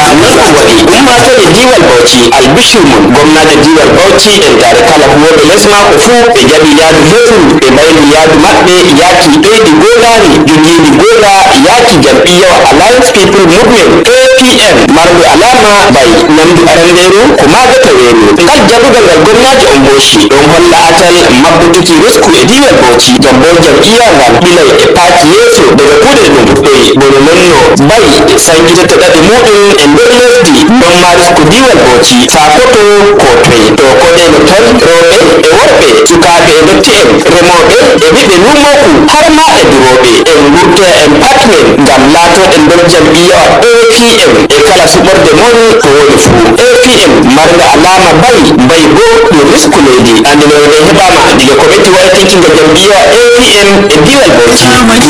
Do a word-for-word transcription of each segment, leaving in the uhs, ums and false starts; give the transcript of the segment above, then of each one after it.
nan kuwaɗi umma ta da diwal bauchi albishir mun gwamnati diwal bauchi en tare kala huwoɓe lesma ko fu ɓe jaɓi yaadu hefu ɓe ɓayni yaadu maɓɓe yaki ɗoyɗi golari jogiiɗi gola yaki jam'iyyawa alliance people movement A P M marɗo alama bay namdu aranderu ko magata weeru ngal jaɓugal ngal gwamnati on hoshi ɗon holla atal mabbutuki risku e diwal bauchi jambo jam'iyya ngal ɓilay e paati yeeso daga kuuɗe ɗum ɗoyi bono nonno bay sankitata ɗaɗi muɗum e nder lesdi ɗon ma risku diwal bauchi sakoto ko toye to koɗeno ton rewɓe e worɓe sukaɓe e dotti en remoɓe e ɓiɓɓe lumoku har ma e duroɓe en gurta en patmen ngam laatoɗen nder jam'iyyawa A P M e kala suɓorde mon ko woni fuu A P M marga alama bay bay bo ɗum risku leydi andinoɓe heɓama diga komiti waɗatinkinga jam'iyyawa A P M e diwal bauchi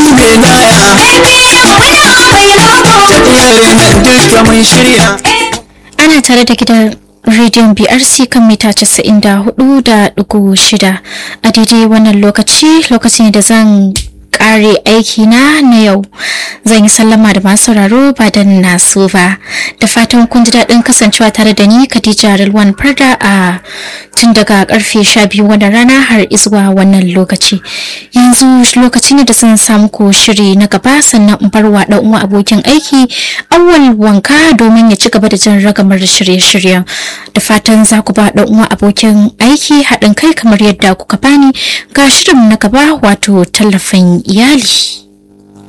ana tare da gidan rediyon B R C kan mita casa'in da hudu da ɗigo shida a daidai wannan lokaci lokaci da zan kare aiki na na yau. Zan yi sallama da masu sauraro ba da nasu ba, da fatan kun ji daɗin kasancewa tare da ni Khadija Rilwan Farda a tun daga karfe sha biyu wannan rana har izuwa wannan lokaci. Yanzu lokaci ne da zan samu ko shiri na gaba, sannan in bar wa ɗan uwa abokin aiki Awwal Wanka domin ya ci gaba da jin ragamar shirye-shiryen. Da fatan za ku ba ɗan uwa abokin aiki haɗin kai kamar yadda kuka bani. Ga shirin na gaba, wato tallafin iyali.